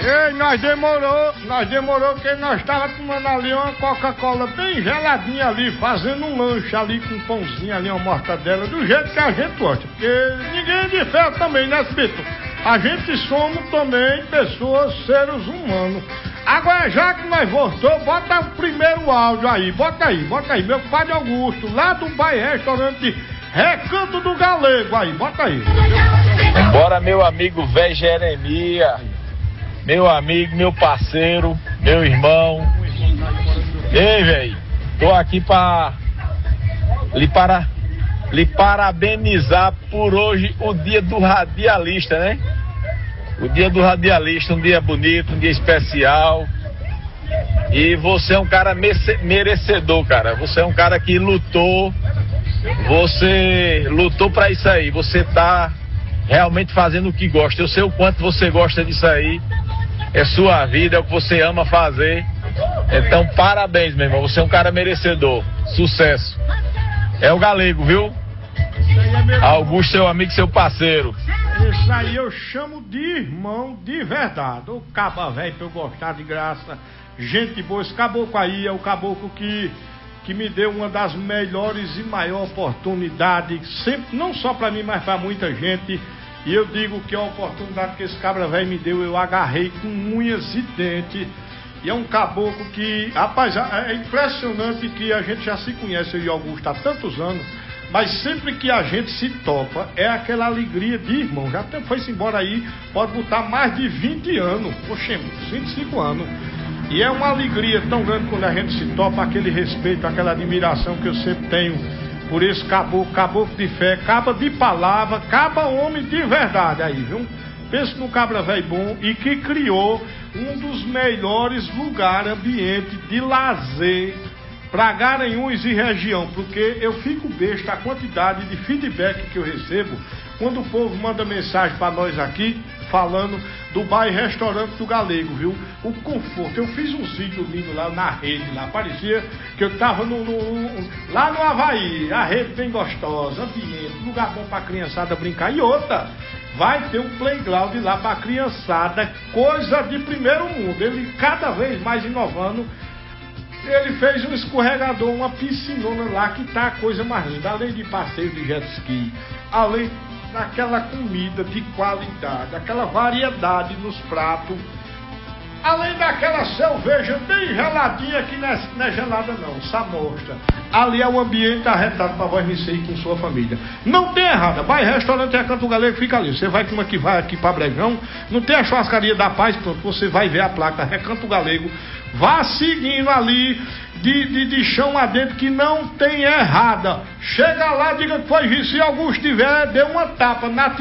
Ei, nós demorou porque nós tava tomando ali uma Coca-Cola bem geladinha ali, fazendo um lanche ali com um pãozinho ali, uma mortadela, do jeito que a gente gosta, porque ninguém é de ferro também, né, Spito? A gente somos também pessoas, seres humanos. Agora, já que nós voltou, bota o primeiro áudio aí, bota aí, meu compadre Augusto, lá do Bai Restaurante Recanto do Galego, aí, bota aí. Bora, meu amigo Vé Jeremias, meu amigo, meu parceiro, meu irmão. Ei, velho, tô aqui pra lhe parabenizar por hoje, o dia do radialista, né? O dia do radialista, um dia bonito, um dia especial. E você é um cara merecedor, cara. Você é um cara que lutou. Você lutou pra isso aí. Você tá realmente fazendo o que gosta. Eu sei o quanto você gosta disso aí. É sua vida, é o que você ama fazer. Então, parabéns, meu irmão. Você é um cara merecedor. Sucesso. É o Galego, viu? Augusto, seu amigo, seu parceiro. Isso aí eu chamo de irmão de verdade. O caba velho pra eu gostar de graça. Gente boa, esse caboclo aí é o caboclo que me deu uma das melhores e maiores oportunidades, sempre, não só pra mim, mas pra muita gente. E eu digo que a oportunidade que esse cabra velho me deu, eu agarrei com unhas e dentes. E é um caboclo que, rapaz, é impressionante que a gente já se conhece, eu e Augusto, há tantos anos. Mas sempre que a gente se topa, é aquela alegria de irmão. Já foi-se embora aí, pode botar mais de 20 anos. Poxa, 25 anos. E é uma alegria tão grande quando a gente se topa, aquele respeito, aquela admiração que eu sempre tenho por esse caboclo de fé, caba de palavra, caba homem de verdade aí, viu? Pensa no cabra velho bom e que criou um dos melhores lugares, ambiente de lazer para Garanhuns e região, porque eu fico besta a quantidade de feedback que eu recebo quando o povo manda mensagem para nós aqui falando do Bai Restaurante do Galego, viu? O conforto. Eu fiz uns vídeos lindos lá na rede, lá parecia que eu tava lá no Havaí, a rede bem gostosa, ambiente, lugar bom pra criançada brincar. E outra, vai ter um playground lá pra criançada, coisa de primeiro mundo. Ele cada vez mais inovando. Ele fez um escorregador, uma piscinona lá, que tá a coisa mais linda. Além de passeio de jet ski, além daquela comida de qualidade, aquela variedade nos pratos, além daquela cerveja bem geladinha, que não é gelada não, Samostra. Ali é o ambiente arretado para você me ir com sua família. Não tem errada, vai restaurante Recanto do Galego, fica ali. Você vai com uma que vai aqui para Brejão, não tem a churrascaria da Paz, pronto, você vai ver a placa Recanto Galego. Vá seguindo ali, de chão adentro, que não tem errada. Chega lá, diga que foi isso. Se Augusto tiver, dê uma tapa na